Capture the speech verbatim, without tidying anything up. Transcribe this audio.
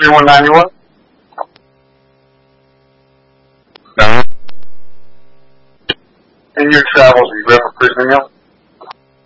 three one nine one? No. In your travels, have you ever prison meal?